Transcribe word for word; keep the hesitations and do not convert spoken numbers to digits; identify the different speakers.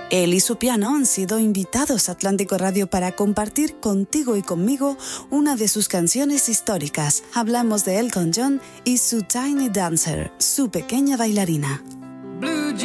Speaker 1: Él y su piano han sido invitados a Atlántico Radio para compartir contigo y conmigo una de sus canciones históricas. Hablamos de Elton John y su Tiny Dancer, su pequeña bailarina.
Speaker 2: Blue